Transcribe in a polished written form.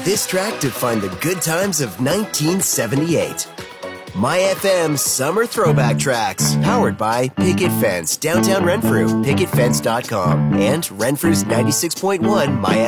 this track to find the good times of 1978. My FM Summer Throwback Tracks, powered by Picket Fence, downtown Renfrew, picketfence.com, and Renfrew's 96.1 My